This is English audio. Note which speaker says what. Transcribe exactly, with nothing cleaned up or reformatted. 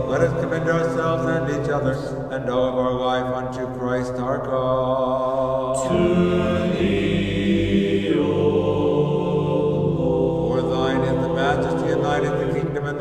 Speaker 1: let us commend ourselves and each other and all of our life unto Christ our God.
Speaker 2: To